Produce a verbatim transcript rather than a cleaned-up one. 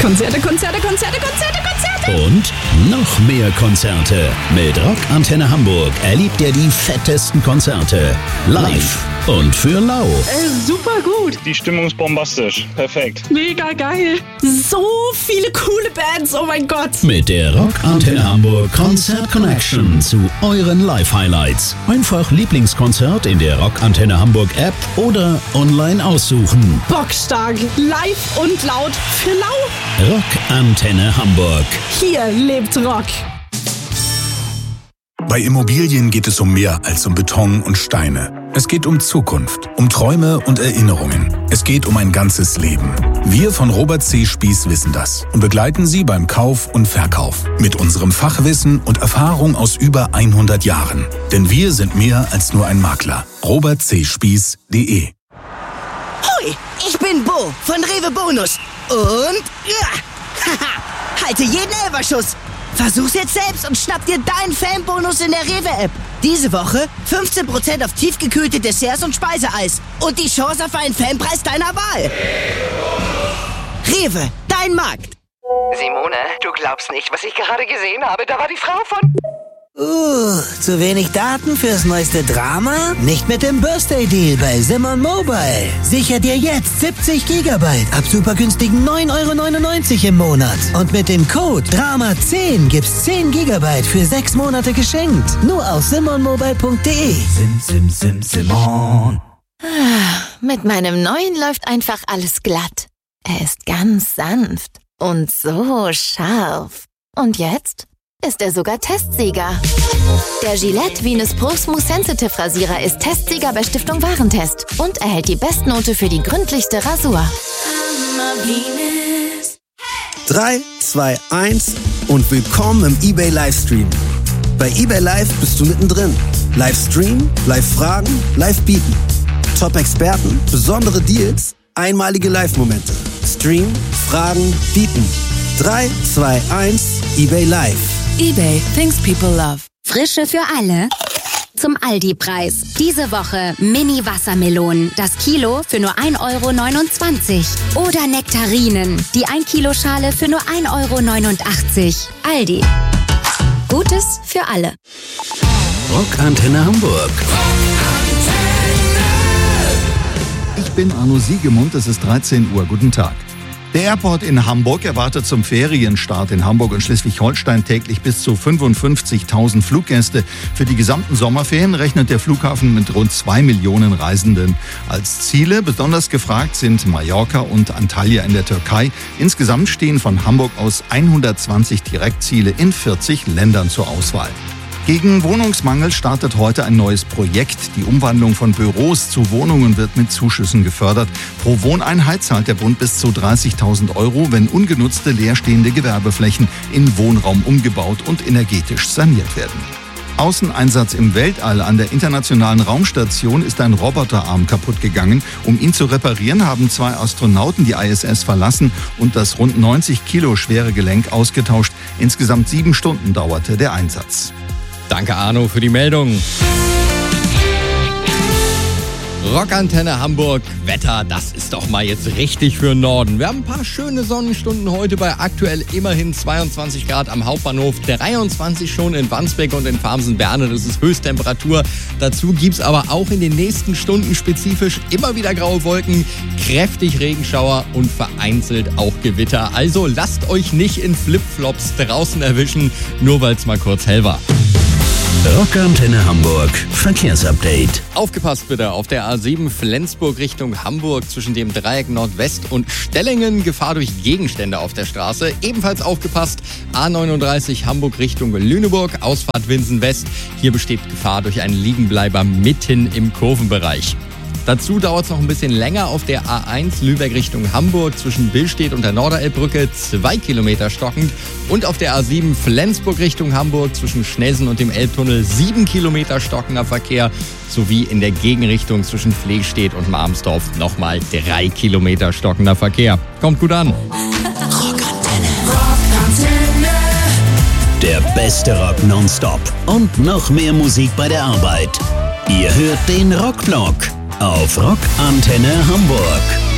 Konzerte, Konzerte, Konzerte, Konzerte, Konzerte. Und noch mehr Konzerte. Mit Rock Antenne Hamburg erlebt ihr die fettesten Konzerte. Live und für lau. Äh, super gut. Die Stimmung ist bombastisch. Perfekt. Mega geil. So viele coole Bands, oh mein Gott. Mit der Rock Antenne Hamburg Konzert Connection zu euren Live-Highlights. Einfach Lieblingskonzert in der Rock Antenne Hamburg App oder online aussuchen. Bockstark. Live und laut für lau. Rock Antenne Hamburg. Hier lebt Rock. Bei Immobilien geht es um mehr als um Beton und Steine. Es geht um Zukunft, um Träume und Erinnerungen. Es geht um ein ganzes Leben. Wir von Robert C. Spieß wissen das und begleiten Sie beim Kauf und Verkauf. Mit unserem Fachwissen und Erfahrung aus über hundert Jahren. Denn wir sind mehr als nur ein Makler. robert c spieß punkt de Hoi, ich bin Bo von Rewe Bonus. Und ja, haha, halte jeden Elferschuss. Versuch's jetzt selbst und schnapp dir deinen Fanbonus in der Rewe-App. Diese Woche fünfzehn Prozent auf tiefgekühlte Desserts und Speiseeis. Und die Chance auf einen Fanpreis deiner Wahl. Rewe, dein Markt. Simone, du glaubst nicht, was ich gerade gesehen habe. Da war die Frau von... Uh, zu wenig Daten fürs neueste Drama? Nicht mit dem Birthday-Deal bei Simon Mobile. Sicher dir jetzt siebzig Gigabyte ab super günstigen neun Euro neunundneunzig im Monat. Und mit dem Code Drama zehn gibt's zehn Gigabyte für sechs Monate geschenkt. Nur auf simon mobile punkt de. Sim, sim, sim, Simon. Mit meinem neuen läuft einfach alles glatt. Er ist ganz sanft und so scharf. Und jetzt ist er sogar Testsieger. Der Gillette Venus Pro Smooth Sensitive Rasierer ist Testsieger bei Stiftung Warentest und erhält die Bestnote für die gründlichste Rasur. drei, zwei, eins und willkommen im eBay Livestream. Bei eBay Live bist du mittendrin. Livestream, Live-Fragen, Live-Bieten. Top-Experten, besondere Deals, einmalige Live-Momente. Stream, Fragen, Bieten. drei, zwei, eins, eBay Live. eBay, things people love. Frische für alle. Zum Aldi-Preis. Diese Woche Mini-Wassermelonen. Das Kilo für nur ein Euro neunundzwanzig. Oder Nektarinen. Die ein Kilo Schale für nur ein Euro neunundachtzig. Aldi. Gutes für alle. Rock Antenne Hamburg. Ich bin Arno Siegemund, es ist dreizehn Uhr. Guten Tag. Der Airport in Hamburg erwartet zum Ferienstart in Hamburg und Schleswig-Holstein täglich bis zu fünfundfünfzigtausend Fluggäste. Für die gesamten Sommerferien rechnet der Flughafen mit rund zwei Millionen Reisenden. Als Ziele besonders gefragt sind Mallorca und Antalya in der Türkei. Insgesamt stehen von Hamburg aus hundertzwanzig Direktziele in vierzig Ländern zur Auswahl. Gegen Wohnungsmangel startet heute ein neues Projekt. Die Umwandlung von Büros zu Wohnungen wird mit Zuschüssen gefördert. Pro Wohneinheit zahlt der Bund bis zu dreißigtausend Euro, wenn ungenutzte leerstehende Gewerbeflächen in Wohnraum umgebaut und energetisch saniert werden. Außeneinsatz im Weltall. An der Internationalen Raumstation ist ein Roboterarm kaputt gegangen. Um ihn zu reparieren, haben zwei Astronauten die I S S verlassen und das rund neunzig Kilo schwere Gelenk ausgetauscht. Insgesamt sieben Stunden dauerte der Einsatz. Danke Arno für die Meldung. Rockantenne Hamburg, Wetter, das ist doch mal jetzt richtig für den Norden. Wir haben ein paar schöne Sonnenstunden heute bei aktuell immerhin zweiundzwanzig Grad am Hauptbahnhof, dreiundzwanzig schon in Wandsbek und in Farmsen-Berne, das ist Höchsttemperatur. Dazu gibt's aber auch in den nächsten Stunden spezifisch immer wieder graue Wolken, kräftig Regenschauer und vereinzelt auch Gewitter. Also lasst euch nicht in Flipflops draußen erwischen, nur weil es mal kurz hell war. Rock Antenne Hamburg Verkehrsupdate. Aufgepasst bitte auf der A sieben Flensburg Richtung Hamburg zwischen dem Dreieck Nordwest und Stellingen. Gefahr durch Gegenstände auf der Straße. Ebenfalls aufgepasst A neununddreißig Hamburg Richtung Lüneburg, Ausfahrt Winsen West. Hier besteht Gefahr durch einen Liegenbleiber mitten im Kurvenbereich. Dazu dauert es noch ein bisschen länger auf der A eins Lübeck Richtung Hamburg zwischen Billstedt und der Norderelbbrücke, zwei Kilometer stockend. Und auf der A sieben Flensburg Richtung Hamburg zwischen Schnelsen und dem Elbtunnel, sieben Kilometer stockender Verkehr. Sowie in der Gegenrichtung zwischen Pflegstedt und Marmsdorf nochmal drei Kilometer stockender Verkehr. Kommt gut an. Rockantenne. Rockantenne. Der beste Rock nonstop und noch mehr Musik bei der Arbeit. Ihr hört den Rockblock auf Rock Antenne Hamburg.